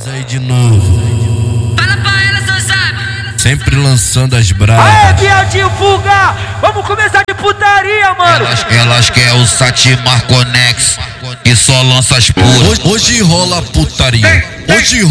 Nós aí de novo. Fala pra elas, não sabe. Sempre lançando as bravas. Aê, viadinho vulgar! Vamos começar de putaria, mano! Elas querem o Satimar Conex e só lança as puras. Hoje rola putaria. Hoje